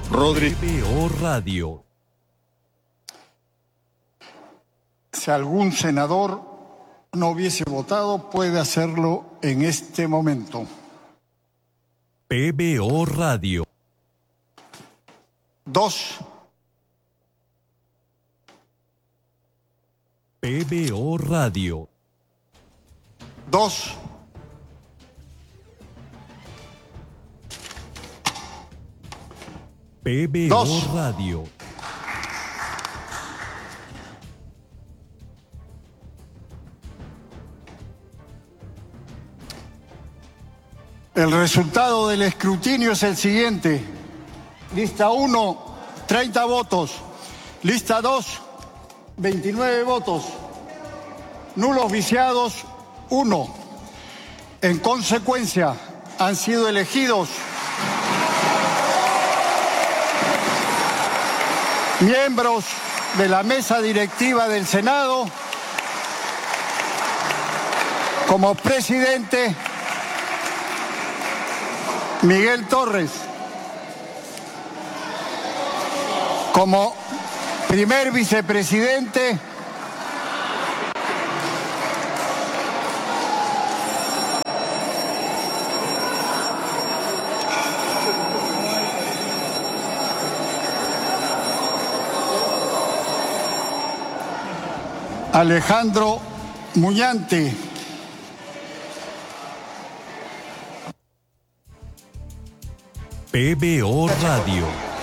PBO Radio. Si algún senador no hubiese votado, puede hacerlo en este momento. PBO Radio. 2. PBO Radio. 2. PBO Dos. Radio. El resultado del escrutinio es el siguiente. Lista 1, 30 votos. Lista 2, 29 votos. Nulos viciados, 1. En consecuencia, han sido elegidos miembros de la mesa directiva del Senado como presidente Miguel Torres, como primer vicepresidente Alejandro Muñante, PBO Radio.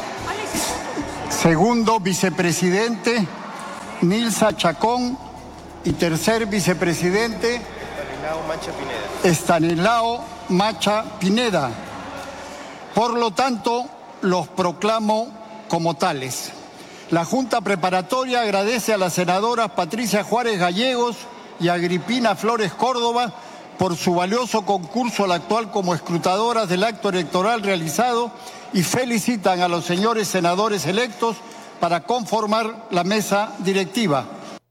segundo vicepresidente Nilsa Chacón y tercer vicepresidente Estanislao Macha Pineda. Por lo tanto, los proclamo como tales. La Junta Preparatoria agradece a las senadoras Patricia Juárez Gallegos y Agripina Flores Córdoba por su valioso concurso al actual como escrutadoras del acto electoral realizado y felicitan a los señores senadores electos para conformar la mesa directiva.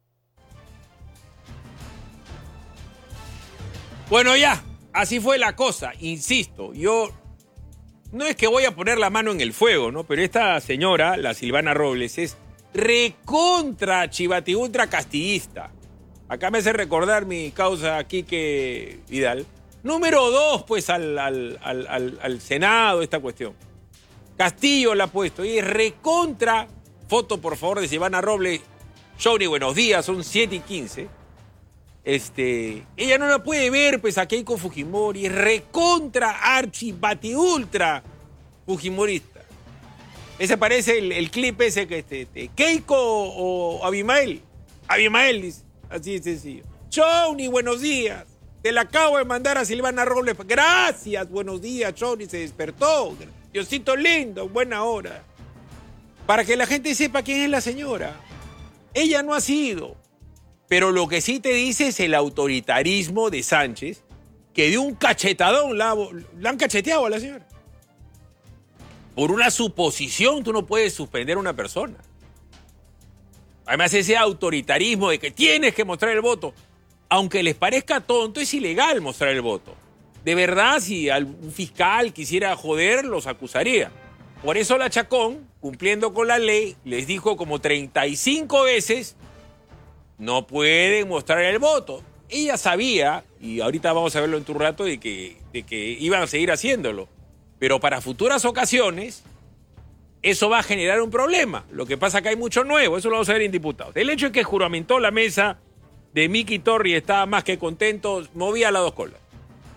Bueno, ya, así fue la cosa, insisto, yo no es que voy a poner la mano en el fuego, ¿no? Pero esta señora, la Silvana Robles, es recontra chivatiultra castillista. Acá me hace recordar mi causa Quique Vidal. Número 2, pues, al Senado, esta cuestión. Castillo la ha puesto y es recontra. Foto, por favor, de Silvana Robles. Johnny, buenos días, son 7:15. Ella no la puede ver, pues, a Keiko Fujimori. Es recontra archibatiultra fujimorista. Ese parece el clip ese que Keiko o Abimael. Abimael, dice. Así de sencillo. Johnny, buenos días. Te la acabo de mandar a Silvana Robles. Gracias, buenos días, Johnny. Se despertó. Diosito lindo, buena hora. Para que la gente sepa quién es la señora. Ella no ha sido. Pero lo que sí te dice es el autoritarismo de Sánchez, que de un cachetadón la han cacheteado a la señora. Por una suposición tú no puedes suspender a una persona. Además, ese autoritarismo de que tienes que mostrar el voto, aunque les parezca tonto, es ilegal mostrar el voto. De verdad, si un fiscal quisiera joder, los acusaría. Por eso la Chacón, cumpliendo con la ley, les dijo como 35 veces, no pueden mostrar el voto. Ella sabía, y ahorita vamos a verlo en tu rato, de que iban a seguir haciéndolo. Pero para futuras ocasiones, eso va a generar un problema. Lo que pasa es que hay mucho nuevo, eso lo vamos a ver en diputados. El hecho es que juramentó la mesa de Miki Torri, estaba más que contento, movía las dos colas.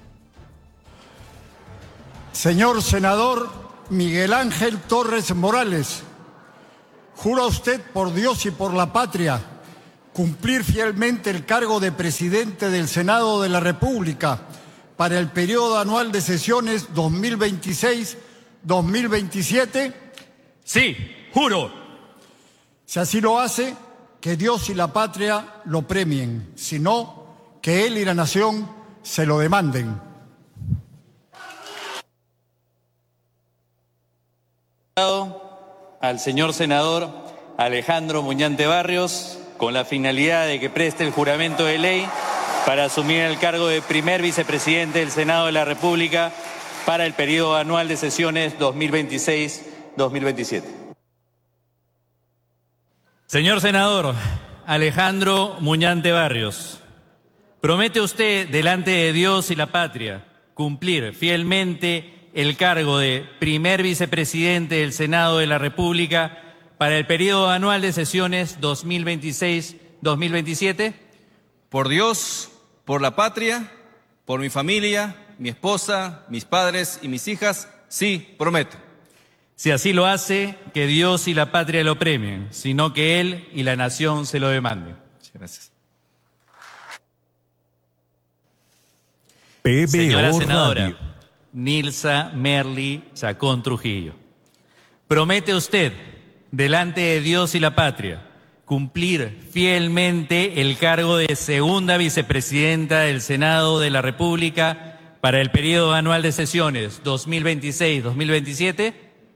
Señor senador Miguel Ángel Torres Morales, ¿jura usted por Dios y por la patria cumplir fielmente el cargo de presidente del Senado de la República para el periodo anual de sesiones 2026-2027? Sí, juro. Si así lo hace, que Dios y la patria lo premien, si no, que él y la nación se lo demanden. Al señor senador Alejandro Muñante Barrios, con la finalidad de que preste el juramento de ley para asumir el cargo de primer vicepresidente del Senado de la República para el periodo anual de sesiones 2027. Señor senador Alejandro Muñante Barrios, ¿promete usted delante de Dios y la patria cumplir fielmente el cargo de primer vicepresidente del Senado de la República para el periodo anual de sesiones 2026-2027? Por Dios, por la patria, por mi familia, mi esposa, mis padres y mis hijas, sí, prometo. Si así lo hace, que Dios y la patria lo premien, sino que él y la nación se lo demanden. Muchas gracias. Señora PBO senadora Radio. Nilsa Merly Chacón Trujillo, ¿promete usted, delante de Dios y la patria, cumplir fielmente el cargo de segunda vicepresidenta del Senado de la República para el periodo anual de sesiones 2026-2027?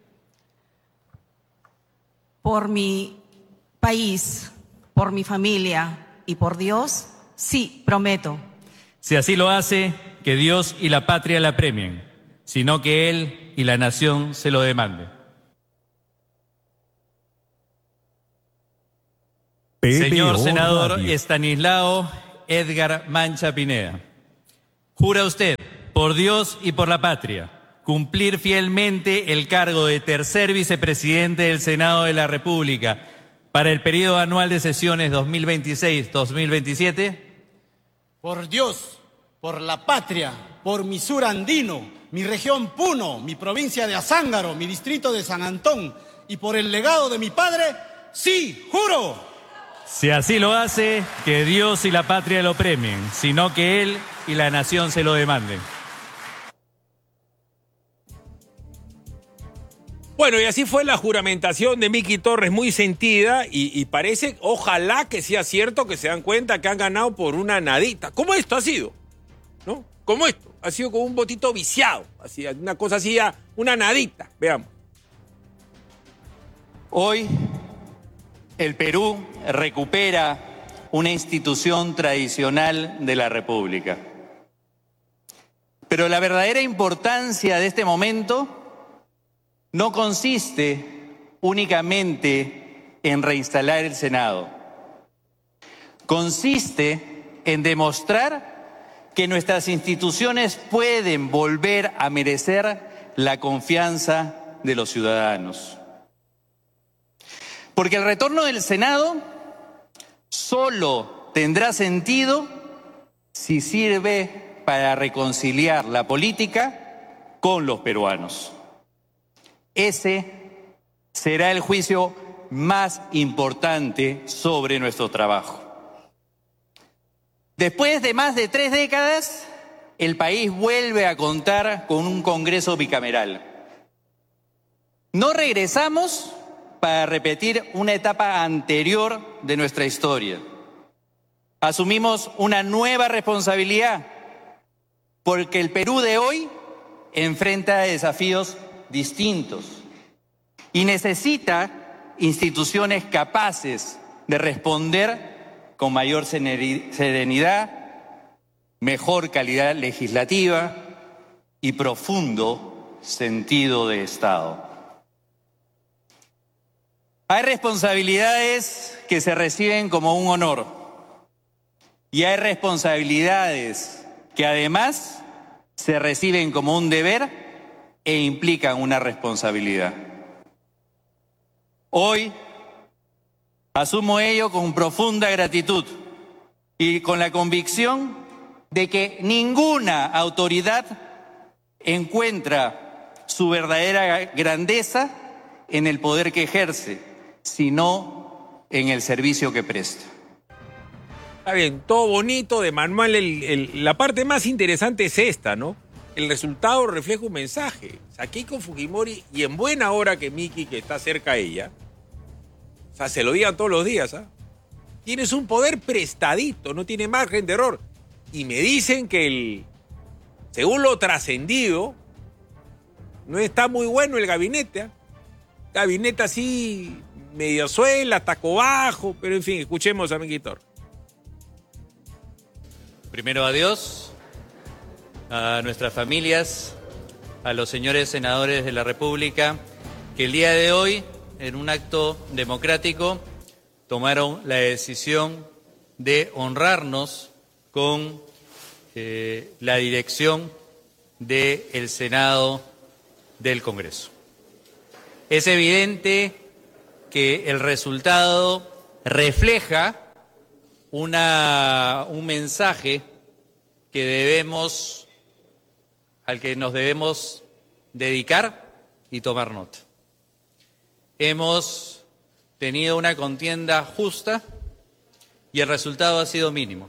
Por mi país, por mi familia y por Dios, sí, prometo. Si así lo hace, que Dios y la patria la premien, sino que él y la nación se lo demanden. Señor PBO senador Radio. Estanislao Edgar Mancha Pineda, ¿jura usted, por Dios y por la patria, cumplir fielmente el cargo de tercer vicepresidente del Senado de la República para el periodo anual de sesiones 2026-2027? Por Dios, por la patria, por mi sur andino, mi región Puno, mi provincia de Azángaro, mi distrito de San Antón y por el legado de mi padre, sí, juro. Si así lo hace, que Dios y la patria lo premien, sino que él y la nación se lo demanden. Bueno, y así fue la juramentación de Miki Torres, muy sentida, y parece, ojalá que sea cierto, que se dan cuenta que han ganado por una nadita. ¿Cómo esto ha sido? ¿No? ¿Cómo esto? Ha sido como un votito viciado, así, una cosa así, una nadita. Veamos. Hoy, el Perú recupera una institución tradicional de la República. Pero la verdadera importancia de este momento no consiste únicamente en reinstalar el Senado. Consiste en demostrar que nuestras instituciones pueden volver a merecer la confianza de los ciudadanos. Porque el retorno del Senado solo tendrá sentido si sirve para reconciliar la política con los peruanos. Ese será el juicio más importante sobre nuestro trabajo. Después de más de 3 décadas, el país vuelve a contar con un Congreso bicameral. No regresamos para repetir una etapa anterior de nuestra historia. Asumimos una nueva responsabilidad, porque el Perú de hoy enfrenta desafíos distintos y necesita instituciones capaces de responder con mayor serenidad, mejor calidad legislativa y profundo sentido de Estado. Hay responsabilidades que se reciben como un honor y hay responsabilidades que además se reciben como un deber e implican una responsabilidad. Hoy asumo ello con profunda gratitud y con la convicción de que ninguna autoridad encuentra su verdadera grandeza en el poder que ejerce, sino en el servicio que presta. Está bien, todo bonito, de manual. La parte más interesante es esta, ¿no? El resultado refleja un mensaje. O sea, Keiko Fujimori, y en buena hora que Miki, que está cerca a ella, o sea, se lo digan todos los días, ¿ah? Tienes un poder prestadito, no tiene margen de error. Y me dicen que según lo trascendido, no está muy bueno el gabinete, ¿ah? Gabinete así, medio suela, taco bajo, pero en fin, escuchemos a Miki Torres. Primero a Dios, a nuestras familias, a los señores senadores de la República que el día de hoy, en un acto democrático, tomaron la decisión de honrarnos con la dirección del Senado del Congreso. Es evidente que el resultado refleja un mensaje al que nos debemos dedicar y tomar nota. Hemos tenido una contienda justa y el resultado ha sido mínimo.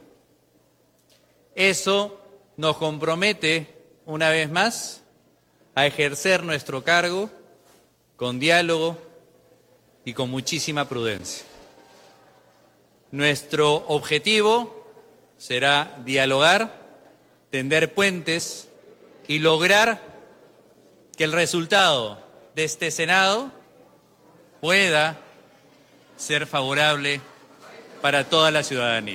Eso nos compromete, una vez más, a ejercer nuestro cargo con diálogo y con muchísima prudencia. Nuestro objetivo será dialogar, tender puentes y lograr que el resultado de este Senado pueda ser favorable para toda la ciudadanía.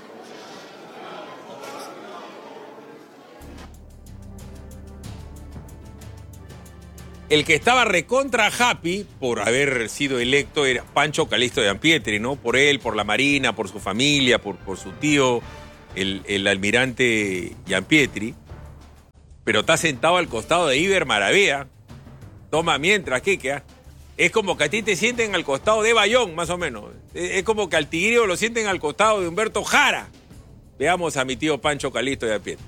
El que estaba recontra happy por haber sido electo era Pancho Calixto de Gianpietri, ¿no? Por él, por la Marina, por su familia, por su tío, el almirante Gianpietri. Pero está sentado al costado de Iber Maravilla. Toma mientras, Kike. Es como que a ti te sienten al costado de Bayón, más o menos. Es como que al Tigrillo lo sienten al costado de Humberto Jara. Veamos a mi tío Pancho Calixto de Gianpietri.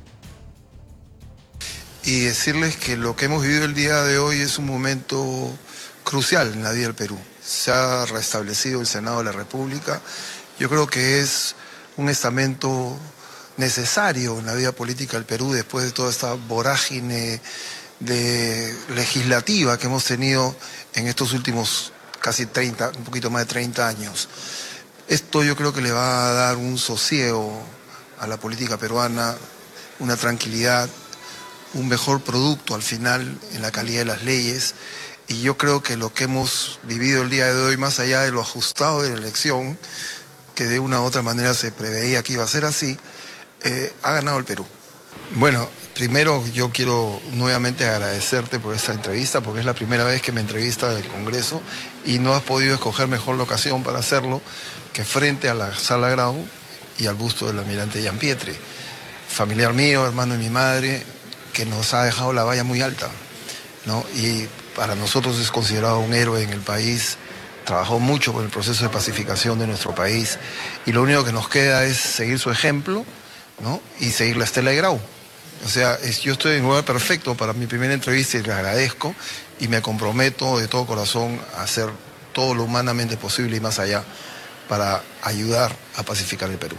Y decirles que lo que hemos vivido el día de hoy es un momento crucial en la vida del Perú. Se ha restablecido el Senado de la República. Yo creo que es un estamento necesario en la vida política del Perú después de toda esta vorágine legislativa que hemos tenido en estos últimos casi 30, un poquito más de 30 años. Esto yo creo que le va a dar un sosiego a la política peruana, una tranquilidad, un mejor producto al final en la calidad de las leyes, y yo creo que lo que hemos vivido el día de hoy, más allá de lo ajustado de la elección, que de una u otra manera se preveía que iba a ser así, ha ganado el Perú. Bueno, primero yo quiero nuevamente agradecerte por esta entrevista, porque es la primera vez que me entrevista del Congreso y no has podido escoger mejor la ocasión para hacerlo que frente a la Sala Grau y al busto del almirante Gianpietri, familiar mío, hermano de mi madre, que nos ha dejado la valla muy alta, ¿no? Y para nosotros es considerado un héroe en el país, trabajó mucho con el proceso de pacificación de nuestro país, y lo único que nos queda es seguir su ejemplo, ¿no? Y seguir la estela de Grau. O sea, yo estoy en un lugar perfecto para mi primera entrevista y le agradezco, y me comprometo de todo corazón a hacer todo lo humanamente posible y más allá para ayudar a pacificar el Perú.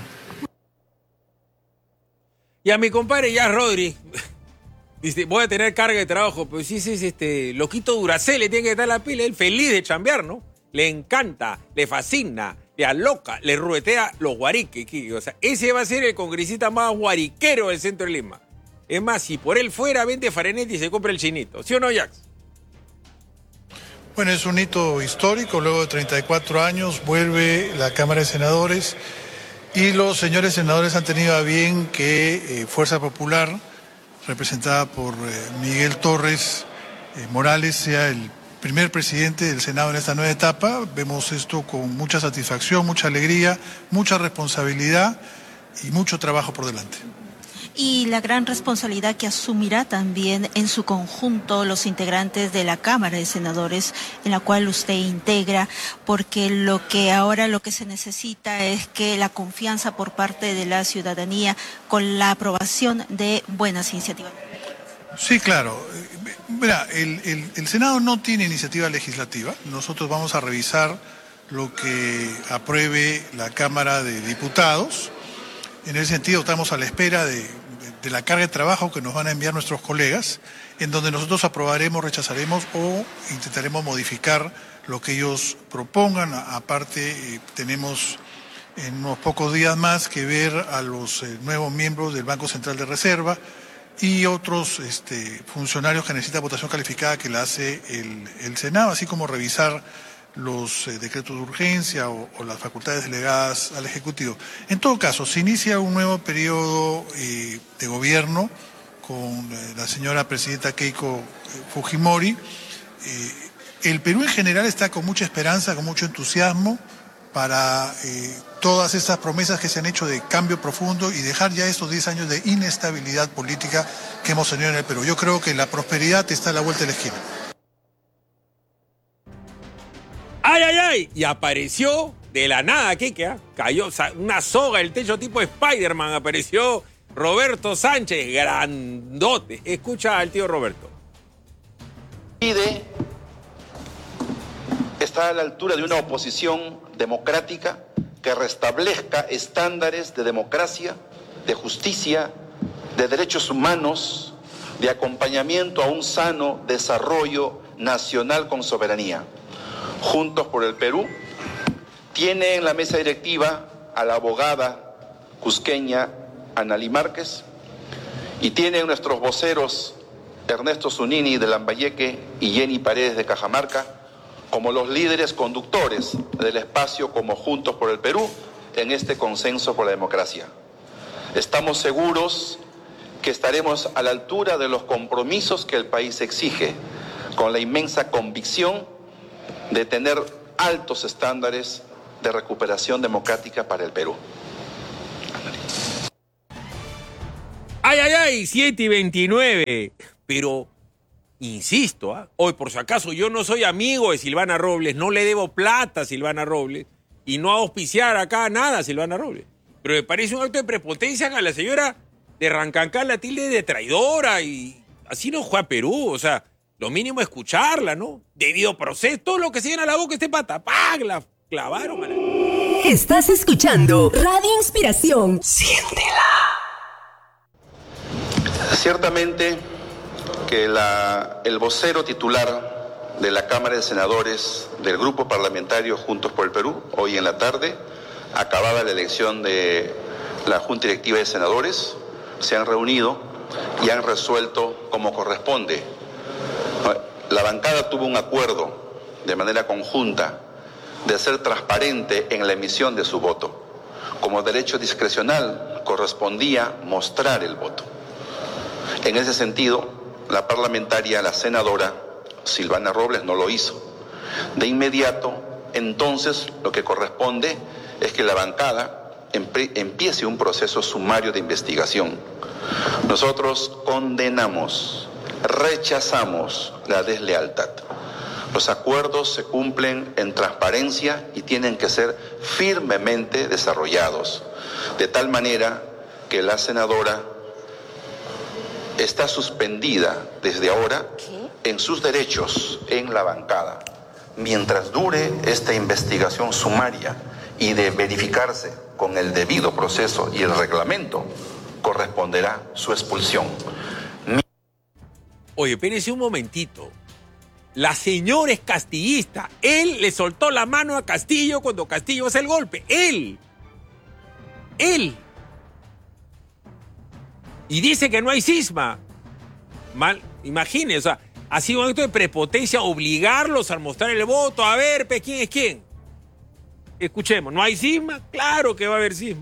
Y a mi compadre ya Rodri, dice, voy a tener carga de trabajo, pero sí, loquito Duracell, le tiene que dar la pila, él feliz de chambear, ¿no? Le encanta, le fascina, le aloca, le ruetea los guariques. O sea, ese va a ser el congresista más guariquero del centro de Lima. Es más, si por él fuera, vende Farenetti y se compra el chinito. ¿Sí o no, Jax? Bueno, es un hito histórico. Luego de 34 años vuelve la Cámara de Senadores y los señores senadores han tenido a bien que Fuerza Popular, representada por Miguel Torres Morales, sea el primer presidente del Senado en esta nueva etapa. Vemos esto con mucha satisfacción, mucha alegría, mucha responsabilidad y mucho trabajo por delante. Y la gran responsabilidad que asumirá también en su conjunto los integrantes de la Cámara de Senadores, en la cual usted integra, porque lo que se necesita es que la confianza por parte de la ciudadanía con la aprobación de buenas iniciativas. Sí, claro. Mira, el Senado no tiene iniciativa legislativa. Nosotros vamos a revisar lo que apruebe la Cámara de Diputados. En ese sentido, estamos a la espera de la carga de trabajo que nos van a enviar nuestros colegas, en donde nosotros aprobaremos, rechazaremos o intentaremos modificar lo que ellos propongan. Aparte, tenemos en unos pocos días más que ver a los nuevos miembros del Banco Central de Reserva y otros funcionarios que necesitan votación calificada que la hace el Senado, así como revisar los decretos de urgencia o las facultades delegadas al Ejecutivo. En todo caso, se inicia un nuevo periodo de gobierno con la señora presidenta Keiko Fujimori. el Perú en general está con mucha esperanza, con mucho entusiasmo para todas esas promesas que se han hecho de cambio profundo y dejar ya estos 10 años de inestabilidad política que hemos tenido en el Perú. Yo creo que la prosperidad está a la vuelta de la esquina. ¡Ay, ay, ay! Y apareció de la nada, Kike, cayó una soga del techo tipo Spider-Man, apareció Roberto Sánchez, grandote. Escucha al tío Roberto. Pide estar a la altura de una oposición democrática que restablezca estándares de democracia, de justicia, de derechos humanos, de acompañamiento a un sano desarrollo nacional con soberanía. Juntos por el Perú tiene en la mesa directiva a la abogada cusqueña Analí Márquez y tiene nuestros voceros Ernesto Zunini de Lambayeque y Jenny Paredes de Cajamarca como los líderes conductores del espacio como Juntos por el Perú en este consenso por la democracia. Estamos seguros que estaremos a la altura de los compromisos que el país exige, con la inmensa convicción de tener altos estándares de recuperación democrática para el Perú. ¡Ay, ay, ay! 7:29. Pero, insisto, hoy por si acaso yo no soy amigo de Silvana Robles, no le debo plata a Silvana Robles y no a auspiciar acá nada a Silvana Robles. Pero me parece un acto de prepotencia a la señora de Rancancán la tilde de traidora y así no juega Perú, o sea, lo mínimo es escucharla, ¿no? Debido proceso, todo lo que se llena la boca este pata, ¡pag! La clavaron. Estás escuchando Radio Inspiración. Siéntela. Ciertamente que el vocero titular de la Cámara de Senadores del Grupo Parlamentario Juntos por el Perú, hoy en la tarde, acabada la elección de la Junta Directiva de Senadores, se han reunido y han resuelto como corresponde. La bancada tuvo un acuerdo de manera conjunta de ser transparente en la emisión de su voto. Como derecho discrecional correspondía mostrar el voto. En ese sentido, la parlamentaria, la senadora Silvana Robles no lo hizo. De inmediato, entonces, lo que corresponde es que la bancada empiece un proceso sumario de investigación. Nosotros condenamos, rechazamos la deslealtad. Los acuerdos se cumplen en transparencia y tienen que ser firmemente desarrollados, de tal manera que la senadora está suspendida desde ahora en sus derechos en la bancada. Mientras dure esta investigación sumaria y de verificarse con el debido proceso y el reglamento, corresponderá su expulsión. Oye, espérense un momentito. La señora es castillista. Él le soltó la mano a Castillo cuando Castillo hace el golpe. Él. Y dice que no hay cisma. Mal, imagínense, o sea, ha sido un acto de prepotencia obligarlos a mostrar el voto. A ver, ¿quién es quién? Escuchemos, ¿no hay cisma? Claro que va a haber cisma.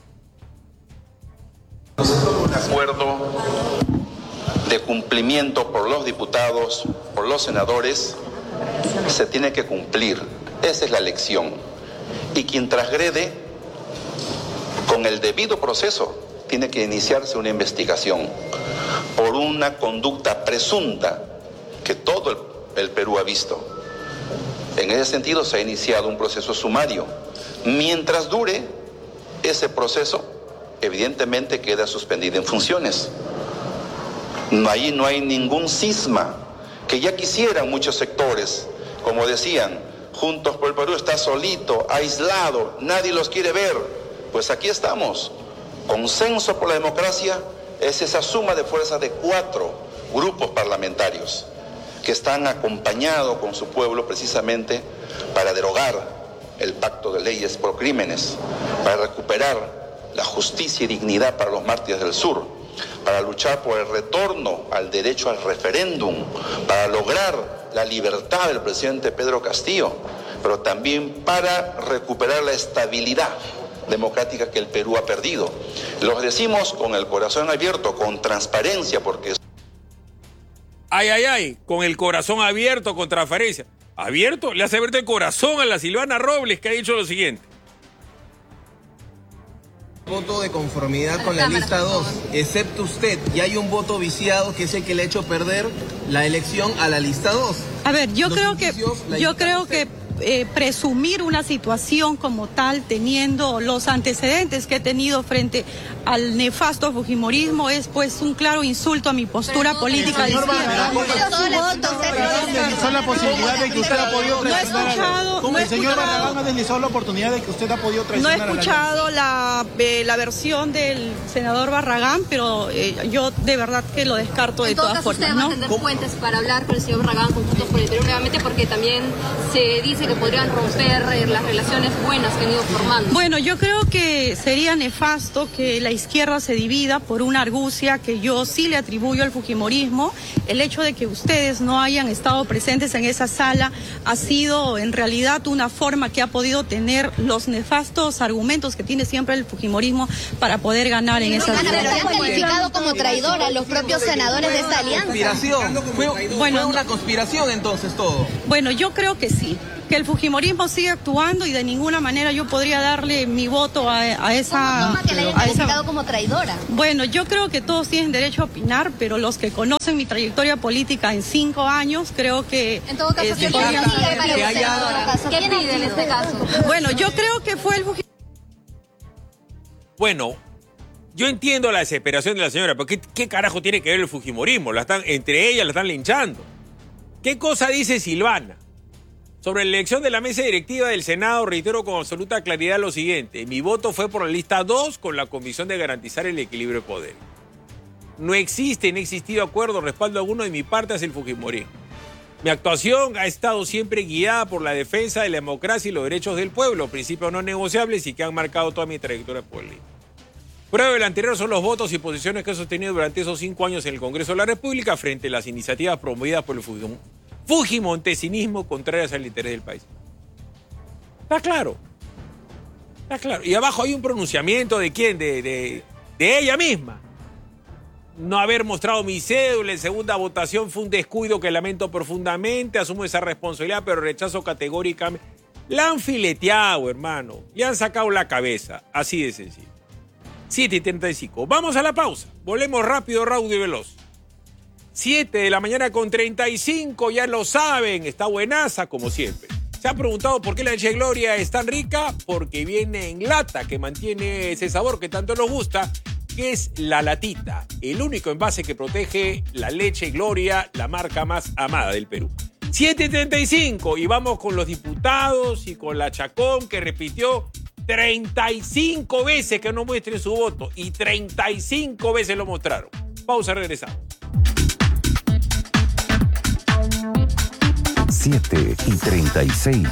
Un acuerdo de cumplimiento por los diputados, por los senadores, se tiene que cumplir. Esa es la lección. Y quien transgrede, con el debido proceso, tiene que iniciarse una investigación por una conducta presunta que todo el Perú ha visto. En ese sentido se ha iniciado un proceso sumario. Mientras dure ese proceso, evidentemente queda suspendida en funciones. Ahí no hay ningún cisma, que ya quisieran muchos sectores, como decían, Juntos por el Perú está solito, aislado, nadie los quiere ver. Pues aquí estamos. Consenso por la democracia es esa suma de fuerzas de 4 grupos parlamentarios que están acompañados con su pueblo precisamente para derogar el pacto de leyes por crímenes, para recuperar la justicia y dignidad para los mártires del sur, para luchar por el retorno al derecho al referéndum, para lograr la libertad del presidente Pedro Castillo, pero también para recuperar la estabilidad democrática que el Perú ha perdido. Los decimos con el corazón abierto, con transparencia, porque... Ay, con el corazón abierto, con transparencia. abierto, le hace abierto el corazón a la Silvana Robles, que ha dicho lo siguiente. Voto de conformidad con la lista 2, excepto usted, y hay un voto viciado que es el que le ha hecho perder la elección a la lista 2. A ver, yo creo que presumir una situación como tal, teniendo los antecedentes que he tenido frente al nefasto fujimorismo, es pues un claro insulto a mi postura política de izquierda. La posibilidad de que usted ha podido traicionar el señor Barragán ha deslizado la oportunidad de que usted ha podido traicionar. No he escuchado la versión del senador Barragán, pero yo de verdad que lo descarto de todas formas. ¿Usted va a tener fuentes para hablar con el señor Barragán con Juntos por el Perú nuevamente? Porque también se dice que podrían romper las relaciones buenas que han ido formando. Bueno, yo creo que sería nefasto que la izquierda se divida por una argucia que yo sí le atribuyo al fujimorismo. El hecho de que ustedes no hayan estado presentes en esa sala ha sido en realidad una forma que ha podido tener los nefastos argumentos que tiene siempre el fujimorismo para poder ganar en esa sala. Pero han calificado como traidora a los propios senadores de esta alianza. Fue una conspiración entonces todo. Bueno, yo creo que sí. Que el fujimorismo sigue actuando y de ninguna manera yo podría darle mi voto a esa... ¿Cómo que le hayan calificado como traidora? Bueno, yo creo que todos tienen derecho a opinar, pero los que conocen mi trayectoria política en 5 años, creo que... En todo caso, ¿qué pide en este caso? Bueno, yo creo que fue el fujimorismo. Bueno, yo entiendo la desesperación de la señora, pero ¿qué carajo tiene que ver el fujimorismo? Entre ellas la están linchando. ¿Qué cosa dice Silvana? Sobre la elección de la mesa directiva del Senado, reitero con absoluta claridad lo siguiente. Mi voto fue por la lista 2 con la convicción de garantizar el equilibrio de poder. No ha existido acuerdo o respaldo alguno de mi parte hacia el fujimorismo. Mi actuación ha estado siempre guiada por la defensa de la democracia y los derechos del pueblo, principios no negociables y que han marcado toda mi trayectoria política. Prueba del anterior son los votos y posiciones que he sostenido durante esos 5 años en el Congreso de la República frente a las iniciativas promovidas por el fujimontesinismo contrarias al interés del país. Está claro. Está claro. Y abajo hay un pronunciamiento de quién, de ella misma. No haber mostrado mi cédula en segunda votación fue un descuido que lamento profundamente. Asumo esa responsabilidad, pero rechazo categóricamente. La han fileteado, hermano. Le han sacado la cabeza. Así de sencillo. 7:35. Vamos a la pausa. Volvemos rápido, raudo y veloz. 7:35, ya lo saben, está buenaza como siempre. ¿Se han preguntado por qué la leche Gloria es tan rica? Porque viene en lata, que mantiene ese sabor que tanto nos gusta, que es la latita, el único envase que protege la leche Gloria, la marca más amada del Perú. 7:35, y vamos con los diputados y con la Chacón, que repitió 35 veces que no muestren su voto, y 35 veces lo mostraron. Pausa, regresamos. 7:36.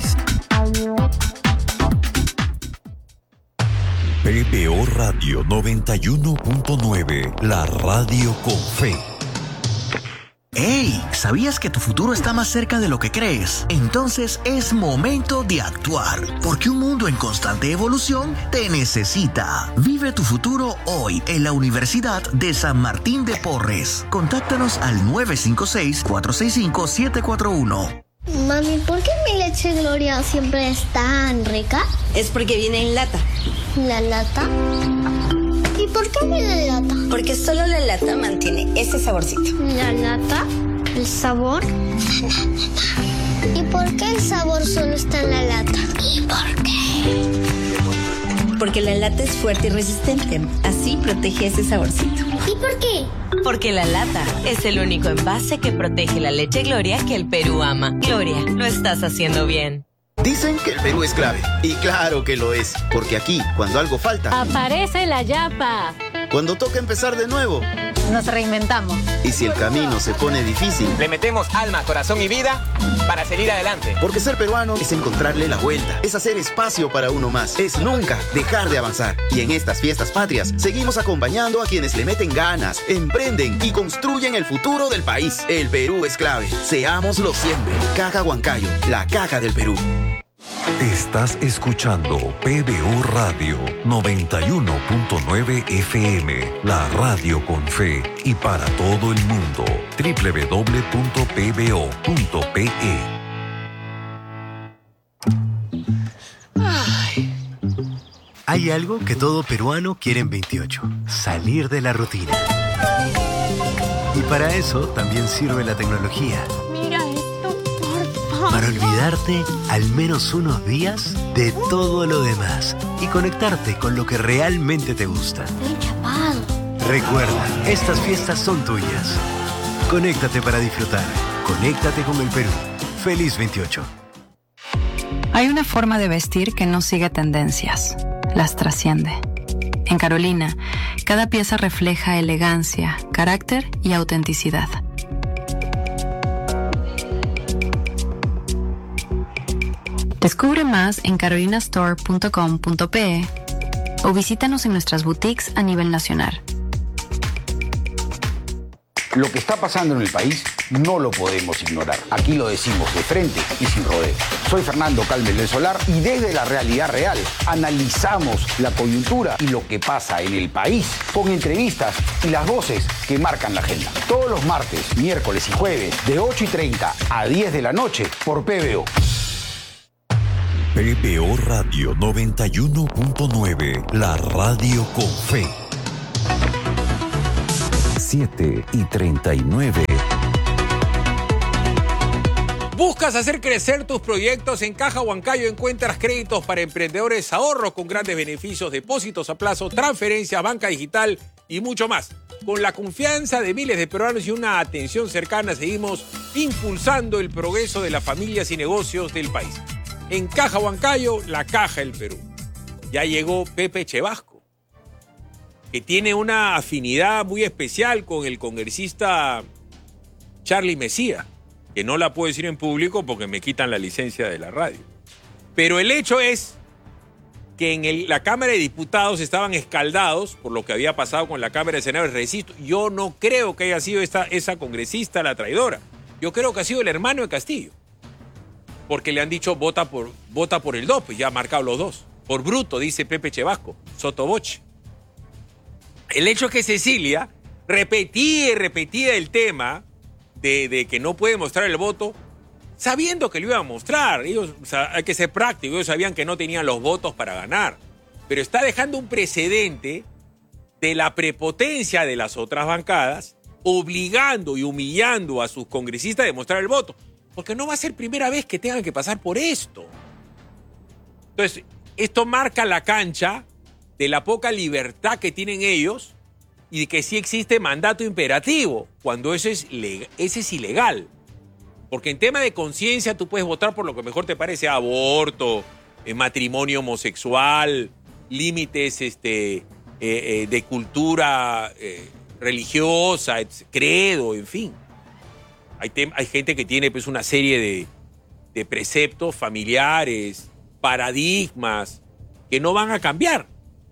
PBO Radio 91.9, la radio con fe. ¡Hey! ¿Sabías que tu futuro está más cerca de lo que crees? Entonces es momento de actuar, porque un mundo en constante evolución te necesita. Vive tu futuro hoy en la Universidad de San Martín de Porres. Contáctanos al 956-465-741. Mami, ¿por qué mi leche Gloria siempre es tan rica? Es porque viene en lata. ¿La lata? ¿Y por qué viene en lata? Porque solo la lata mantiene ese saborcito. ¿La lata? ¿El sabor? ¿Y por qué el sabor solo está en la lata? ¿Y por qué? Porque la lata es fuerte y resistente. Así protege ese saborcito. ¿Y por qué? Porque la lata es el único envase que protege la leche Gloria que el Perú ama. Gloria, lo estás haciendo bien. Dicen que el Perú es clave. Y claro que lo es. Porque aquí, cuando algo falta, aparece la yapa. Cuando toca empezar de nuevo, nos reinventamos. Y si el camino se pone difícil, le metemos alma, corazón y vida para seguir adelante. Porque ser peruano es encontrarle la vuelta, es hacer espacio para uno más, es nunca dejar de avanzar. Y en estas fiestas patrias, seguimos acompañando a quienes le meten ganas, emprenden y construyen el futuro del país. El Perú es clave. Seámoslo siempre. Caja Huancayo, la caja del Perú. Estás escuchando PBO Radio 91.9 FM, la radio con fe y para todo el mundo. www.pbo.pe. Hay algo que todo peruano quiere en 28, salir de la rutina. Y para eso también sirve la tecnología. Mira esto, por favor. Para olvidarte al menos unos días de todo lo demás y conectarte con lo que realmente te gusta. Estoy chapado. Recuerda, estas fiestas son tuyas. Conéctate para disfrutar. Conéctate con el Perú. Feliz 28. Hay una forma de vestir que no sigue tendencias, las trasciende. En Carolina, cada pieza refleja elegancia, carácter y autenticidad. Descubre más en carolinastore.com.pe o visítanos en nuestras boutiques a nivel nacional. Lo que está pasando en el país no lo podemos ignorar. Aquí lo decimos de frente y sin rodeo. Soy Fernando Calmes del Solar y desde la realidad real analizamos la coyuntura y lo que pasa en el país con entrevistas y las voces que marcan la agenda. Todos los martes, miércoles y jueves de 8:30 a 10 de la noche por PBO. PBO Radio 91.9, la radio con fe. 7:39. ¿Buscas hacer crecer tus proyectos? En Caja Huancayo encuentras créditos para emprendedores, ahorros con grandes beneficios, depósitos a plazo, transferencias, banca digital y mucho más. Con la confianza de miles de peruanos y una atención cercana, seguimos impulsando el progreso de las familias y negocios del país. En Caja Huancayo, la Caja del Perú. Ya llegó Pepe Chevasco, que tiene una afinidad muy especial con el congresista Charlie Mesía, que no la puedo decir en público porque me quitan la licencia de la radio. Pero el hecho es que en la Cámara de Diputados estaban escaldados por lo que había pasado con la Cámara de Senadores. Resisto, yo no creo que haya sido esa congresista la traidora. Yo creo que ha sido el hermano de Castillo. Porque le han dicho vota por el 2, pues ya ha marcado los dos. Por bruto, dice Pepe Chevasco, sotoboche. El hecho es que Cecilia repetía el tema de que no puede mostrar el voto, sabiendo que lo iba a mostrar. Ellos, hay que ser prácticos, ellos sabían que no tenían los votos para ganar. Pero está dejando un precedente de la prepotencia de las otras bancadas, obligando y humillando a sus congresistas a demostrar el voto. Porque no va a ser primera vez que tengan que pasar por esto. Entonces, esto marca la cancha de la poca libertad que tienen ellos y de que sí existe mandato imperativo, cuando ese es ilegal. Porque en tema de conciencia tú puedes votar por lo que mejor te parece: aborto, matrimonio homosexual, límites de cultura religiosa, credo, en fin. Hay gente que tiene pues una serie de preceptos familiares, paradigmas, que no van a cambiar.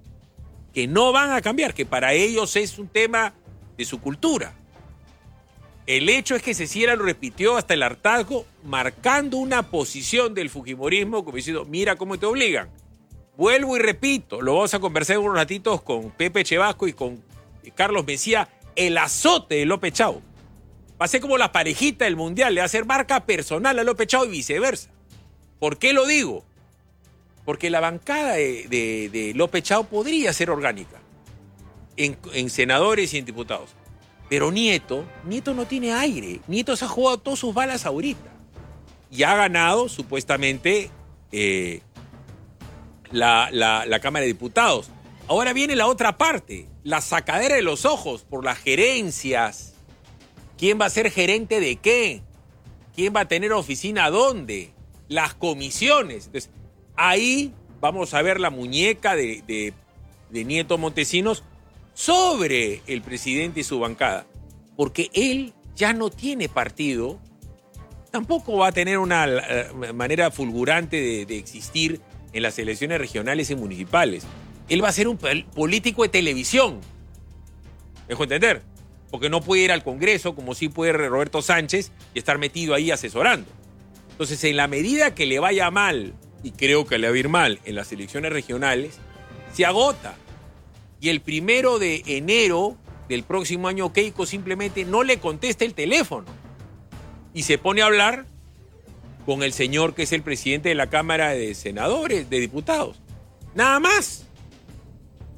Que para ellos es un tema de su cultura. El hecho es que Cecilia lo repitió hasta el hartazgo, marcando una posición del fujimorismo, como diciendo, mira cómo te obligan. Vuelvo y repito, lo vamos a conversar unos ratitos con Pepe Chevasco y con Carlos Mesía, el azote de López Chau. Va a ser como la parejita del Mundial, le va a hacer marca personal a López Chau y viceversa. ¿Por qué lo digo? Porque la bancada de López Chau podría ser orgánica en senadores y en diputados. Pero Nieto no tiene aire. Nieto se ha jugado todas sus balas ahorita. Y ha ganado, supuestamente, la Cámara de Diputados. Ahora viene la otra parte, la sacadera de los ojos por las gerencias. ¿Quién va a ser gerente de qué? ¿Quién va a tener oficina dónde? Las comisiones. Entonces, ahí vamos a ver la muñeca de Nieto Montesinos sobre el presidente y su bancada. Porque él ya no tiene partido, tampoco va a tener una manera fulgurante de existir en las elecciones regionales y municipales. Él va a ser un político de televisión. ¿Me dejo entender? Porque no puede ir al Congreso como sí puede Roberto Sánchez y estar metido ahí asesorando. Entonces, en la medida que le vaya mal, y creo que le va a ir mal en las elecciones regionales, se agota. Y el 1 de enero del próximo año, Keiko simplemente no le contesta el teléfono y se pone a hablar con el señor que es el presidente de la Cámara de Senadores, de Diputados. Nada más.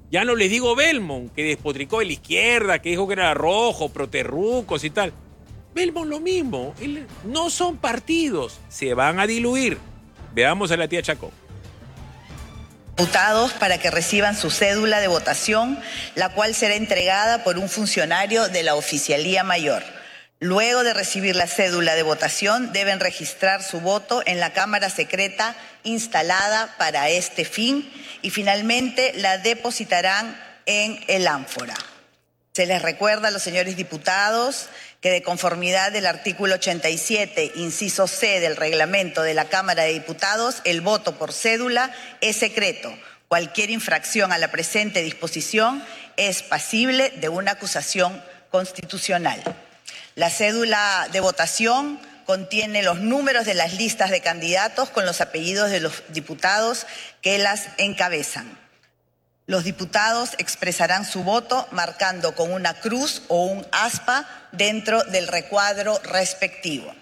Ya no les digo Belmont, que despotricó de la izquierda, que dijo que era rojo, proterrucos y tal. Belmont lo mismo. No son partidos, se van a diluir. Veamos a la tía Chacón. Diputados para que reciban su cédula de votación, la cual será entregada por un funcionario de la Oficialía Mayor. Luego de recibir la cédula de votación, deben registrar su voto en la cámara secreta instalada para este fin y finalmente la depositarán en el ánfora. Se les recuerda a los señores diputados que de conformidad del artículo 87, inciso C del reglamento de la Cámara de Diputados, el voto por cédula es secreto. Cualquier infracción a la presente disposición es pasible de una acusación constitucional. La cédula de votación contiene los números de las listas de candidatos con los apellidos de los diputados que las encabezan. Los diputados expresarán su voto marcando con una cruz o un aspa dentro del recuadro respectivo.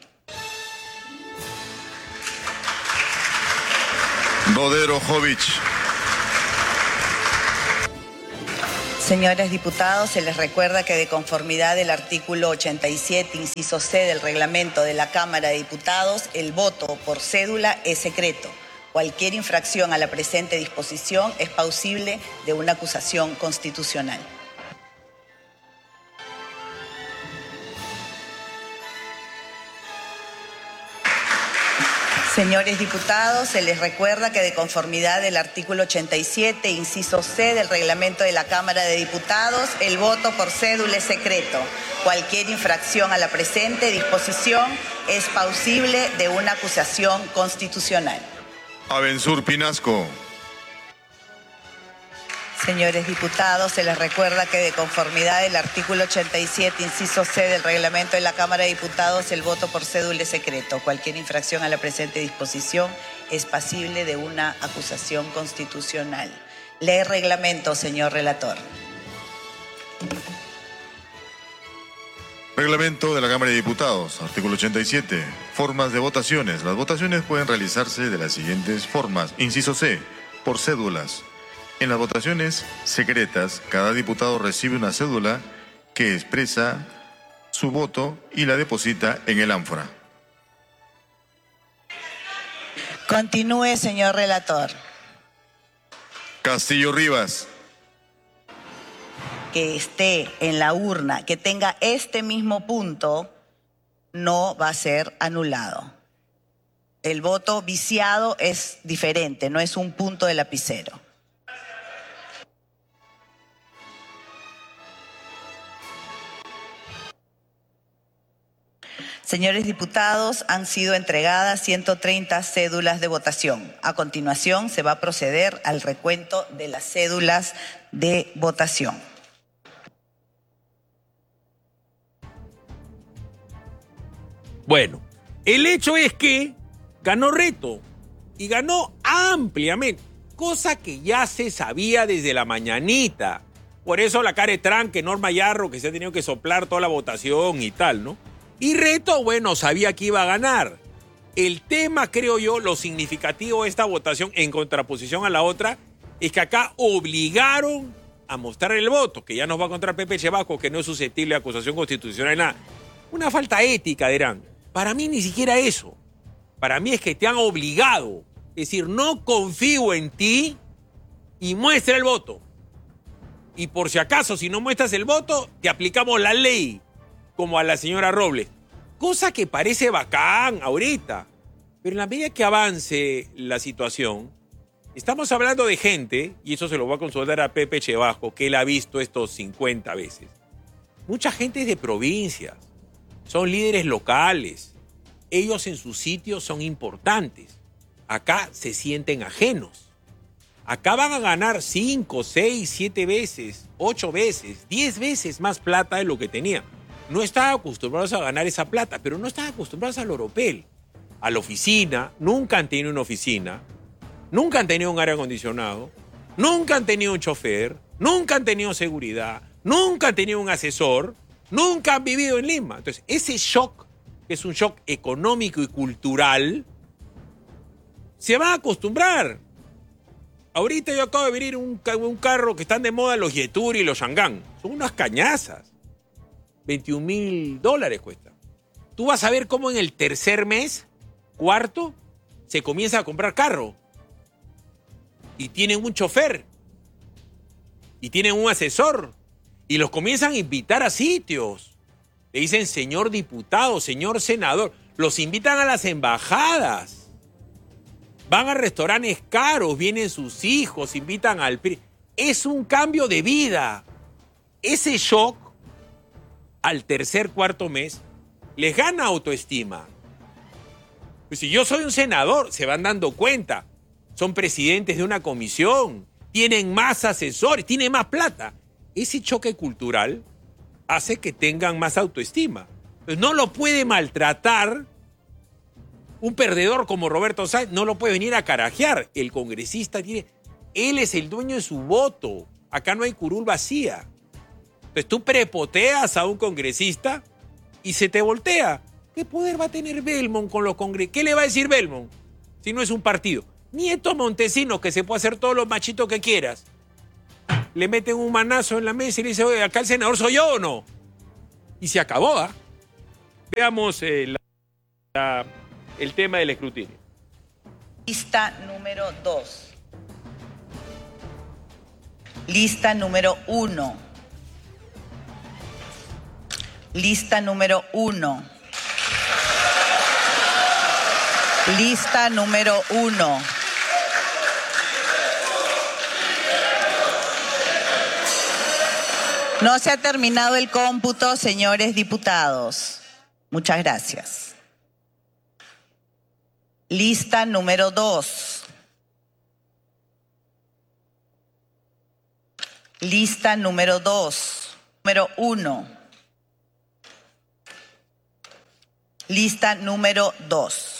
Bodero Jovic. Señores diputados, se les recuerda que de conformidad del artículo 87, inciso C del reglamento de la Cámara de Diputados, el voto por cédula es secreto. Cualquier infracción a la presente disposición es plausible de una acusación constitucional. Señores diputados, se les recuerda que de conformidad del artículo 87, inciso C del reglamento de la Cámara de Diputados, el voto por cédula es secreto. Cualquier infracción a la presente disposición es plausible de una acusación constitucional. Abensur Pinasco. Señores diputados, se les recuerda que de conformidad del artículo 87, inciso C del reglamento de la Cámara de Diputados, el voto por cédula es secreto. Cualquier infracción a la presente disposición es pasible de una acusación constitucional. Lee reglamento, señor relator. Reglamento de la Cámara de Diputados, artículo 87. Formas de votaciones. Las votaciones pueden realizarse de las siguientes formas. Inciso C, por cédulas. En las votaciones secretas, cada diputado recibe una cédula que expresa su voto y la deposita en el ánfora. Continúe, señor relator. Castillo Rivas. Que esté en la urna, que tenga este mismo punto, no va a ser anulado. El voto viciado es diferente, no es un punto de lapicero. Señores diputados, han sido entregadas 130 cédulas de votación. A continuación, se va a proceder al recuento de las cédulas de votación. Bueno, el hecho es que ganó Reto y ganó ampliamente, cosa que ya se sabía desde la mañanita. Por eso la caretrán que Norma Yarro, que se ha tenido que soplar toda la votación y tal, ¿no? Y Reto, bueno, sabía que iba a ganar. El tema, creo yo, lo significativo de esta votación en contraposición a la otra, es que acá obligaron a mostrar el voto, que ya nos va a contar Pepe Chevasco, que no es susceptible de acusación constitucional, nada. Una falta ética, dirán. Para mí ni siquiera eso. Para mí es que te han obligado. Es decir, no confío en ti y muestra el voto. Y por si acaso, si no muestras el voto, te aplicamos la ley, como a la señora Robles. Cosa que parece bacán ahorita. Pero en la medida que avance la situación, estamos hablando de gente, y eso se lo voy a consultar a Pepe Chevasco, que él ha visto estos 50 veces. Mucha gente es de provincias, son líderes locales. Ellos en sus sitios son importantes. Acá se sienten ajenos. Acá van a ganar 5, 6, 7 veces, 8 veces, 10 veces más plata de lo que tenían. No estaban acostumbrados a ganar esa plata, pero no estaban acostumbrados al oropel, a la oficina. Nunca han tenido una oficina, nunca han tenido un aire acondicionado, nunca han tenido un chofer, nunca han tenido seguridad, nunca han tenido un asesor, nunca han vivido en Lima. Entonces, ese shock, que es un shock económico y cultural, se va a acostumbrar. Ahorita yo acabo de venir un carro que están de moda, los Yeturi y los Shangan. Son unas cañazas. $21,000 cuesta. Tú vas a ver cómo en el tercer mes, cuarto, se comienza a comprar carro. Y tienen un chofer. Y tienen un asesor. Y los comienzan a invitar a sitios. Le dicen señor diputado, señor senador. Los invitan a las embajadas. Van a restaurantes caros, vienen sus hijos, invitan al PRI. Es un cambio de vida. Ese shock, al tercer, cuarto mes, les gana autoestima. Pues si yo soy un senador, se van dando cuenta. Son presidentes de una comisión, tienen más asesores, tienen más plata. Ese choque cultural hace que tengan más autoestima. Pues no lo puede maltratar un perdedor como Roberto Sáenz, no lo puede venir a carajear. El congresista tiene... Él es el dueño de su voto. Acá no hay curul vacía. Entonces tú prepoteas a un congresista y se te voltea. ¿Qué poder va a tener Belmont con los congresistas? ¿Qué le va a decir Belmont si no es un partido? Nieto Montesinos, que se puede hacer todos los machitos que quieras. Le meten un manazo en la mesa y le dice, oye, acá el senador soy yo o no. Y se acabó, ¿ah? Veamos el tema del escrutinio. Lista número 2. Lista número 1. Lista número 1. Lista número 1. No se ha terminado el cómputo, señores diputados. Muchas gracias. Lista número 2. Lista número 2. Número 1. Lista número 2.